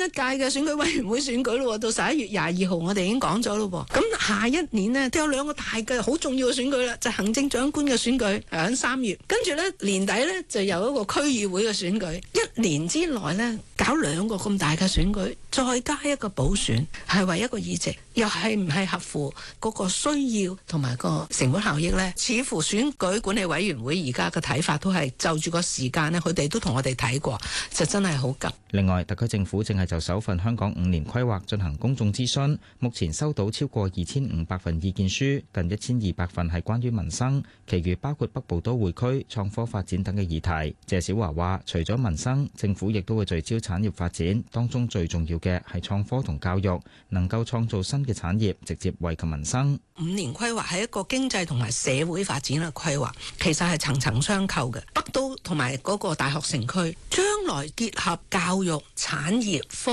一屆嘅選舉委員會選舉咯，到11月22號我哋已經講咗咯。咁下一年呢，都有2個大嘅好重要嘅選舉啦，就係行政長官嘅選舉喺3月，跟住呢，年底呢，就有一個區議會嘅選舉。1年之內呢，搞2個咁大嘅選舉，再加一個補選，係為一個議席，又係唔係合乎嗰個需要同埋個成本效益呢？似乎選舉管理委員會而家嘅睇法都係就住個時間呢，佢哋都同我哋睇過，就真係好急。 另外，特區政府正係就首份香港5年規劃進行公眾諮詢，目前收到超過2500份意見書，近1200份係關於民生，其餘包括北部都會區、創科發展等嘅議題。謝小華話，除咗民生，政府亦都會聚焦產業發展，當中最重要嘅係創科同教育，能夠創造新嘅產業，直接惠及民生。 5年規劃係一個經濟同埋社會發展嘅規劃，其實係層層相扣嘅。北都同埋嗰個大學城區，將來結合教育、產業、科